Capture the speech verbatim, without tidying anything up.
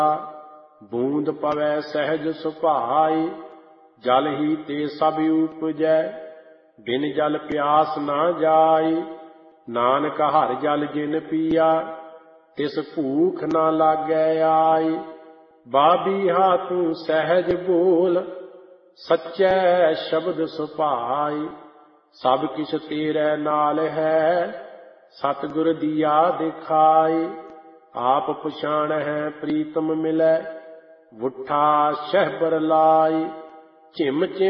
बूंद पवै सहज सुभाई, जल ही ते सब उपजै, बिन जल प्यास न जाई। नानक हर जल जिन पिया, तिस भूख न लागै आई। बाबीहा तू सहज बोल, सच्चै शब्द सुभाई। सब किछ तेरे नाल है, सतगुर दिया दिखाई। आप पछाण है प्रीतम मिलै, वुठा शहबर लाई। झिम झिम